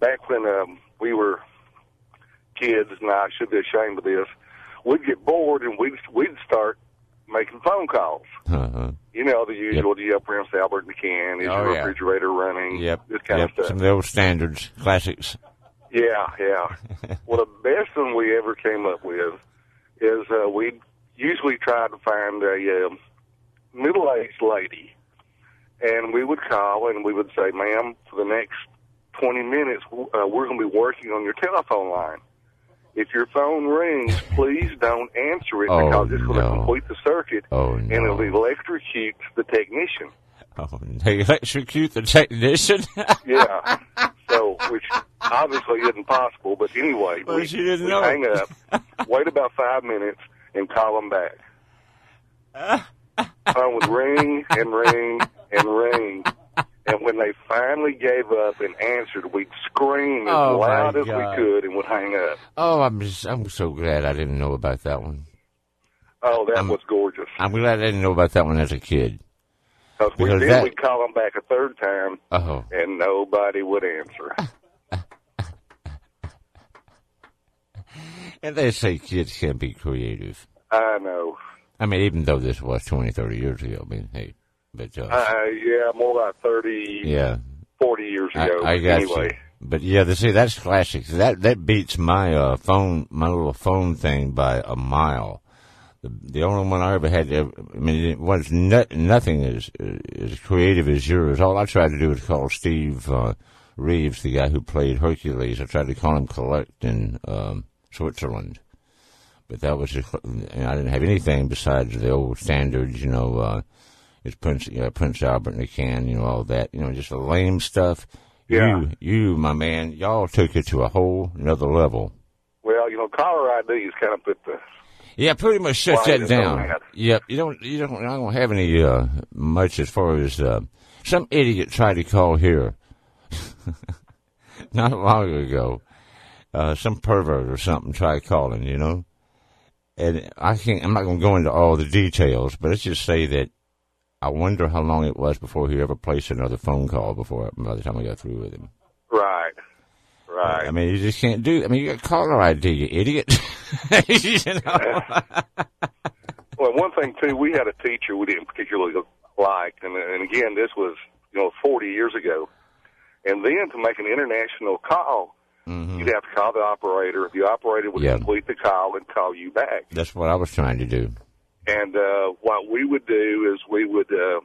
back when we were kids, and I should be ashamed of this, we'd get bored and we'd start making phone calls. Uh-huh. You know, the usual, do you have Prince Albert in the can? Is your refrigerator running? Yep. This kind of stuff. Some of the old standards, classics. Yeah. Well, the best one we ever came up with is we usually try to find a middle-aged lady, and we would call and we would say, ma'am, for the next 20 minutes, we're going to be working on your telephone line. If your phone rings, please don't answer it because it's going to complete the circuit and it'll electrocute the technician. Oh, they electrocute the technician? Yeah. So, which obviously isn't possible, but anyway, we hang up, wait about 5 minutes, and call them back. Phone would ring and ring and ring. And when they finally gave up and answered, we'd scream as loud as we could and would hang up. Oh, I'm so glad I didn't know about that one. Oh, that was gorgeous. I'm glad I didn't know about that one as a kid. Because we'd call them back a third time, and nobody would answer. And they say kids can't be creative. I know. I mean, even though this was 20, 30 years ago, I mean, hey. But, yeah, more like 30, 40 years ago. I got you. But yeah, see, that's classic. That beats my little phone thing by a mile. The only one I ever had, it was nothing as creative as yours. All I tried to do was call Steve Reeves, the guy who played Hercules. I tried to call him Collect in Switzerland. But that was I didn't have anything besides the old standards, it's Prince Albert in the can, all that, just the lame stuff. Yeah. You, my man, y'all took it to a whole another level. Well, caller ID is kind of put the... Yeah, pretty much shut that down. Yep, I don't have any, much as far as, some idiot tried to call here not long ago. Some pervert or something tried calling, and I'm not going to go into all the details, but let's just say that I wonder how long it was before he ever placed another phone call by the time I got through with him. Right. I mean, you just can't do. I mean, you got caller ID, you idiot. Well, one thing too, we had a teacher we didn't particularly like, and again, this was 40 years ago. And then to make an international call, you'd have to call the operator. The operator would complete the call and call you back. That's what I was trying to do. And what we would do is we would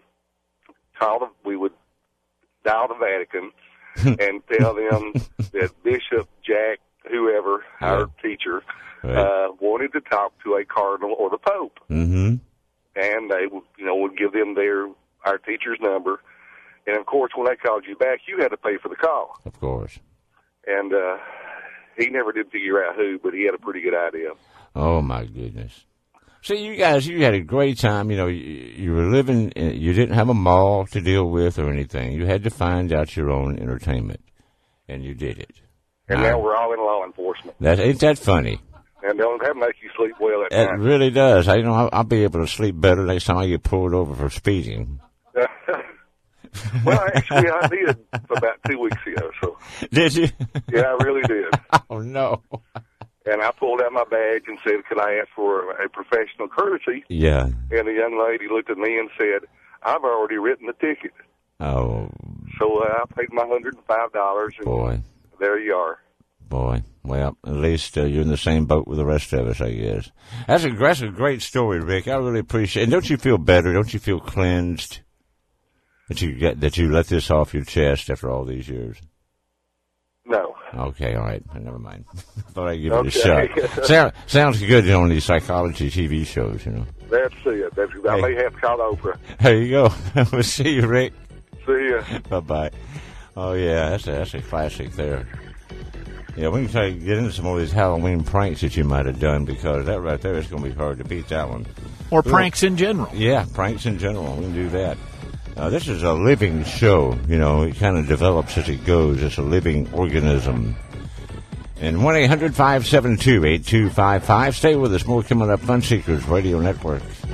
dial the Vatican and tell them that Bishop Jack, whoever, our teacher, wanted to talk to a cardinal or the Pope. Mm-hmm. And they would give them our teacher's number. And, of course, when they called you back, you had to pay for the call. Of course. And he never did figure out who, but he had a pretty good idea. Oh, my goodness. See, you guys, you had a great time. You were living, you didn't have a mall to deal with or anything. You had to find out your own entertainment, and you did it. And now we're all in law enforcement. Ain't that funny? And don't that make you sleep well at night? It really does. I'll be able to sleep better next time I get pulled over for speeding. Well, actually, I did about 2 weeks ago. So. Did you? Yeah, I really did. Oh, no. And I pulled out my badge and said, could I ask for a professional courtesy? Yeah. And the young lady looked at me and said, I've already written the ticket. Oh. So I paid my $105. And boy. There you are. Boy. Well, at least you're in the same boat with the rest of us, I guess. That's a great story, Rick. I really appreciate it. And don't you feel better? Don't you feel cleansed that you let this off your chest after all these years? No. Okay, all right. Never mind. Thought I'd give it a shot. Sounds good on these psychology TV shows, That's it. I may have to call Oprah. There you go. We'll see you, Rick. See ya. Bye-bye. Oh, yeah, that's a classic there. Yeah, we can try to get into some more of these Halloween pranks that you might have done, because that right there is going to be hard to beat that one. Or pranks in general. Yeah, pranks in general. We can do that. This is a living show. It kind of develops as it goes. It's a living organism. And 1-800-572-8255. Stay with us. More coming up. Fun Seekers Radio Network.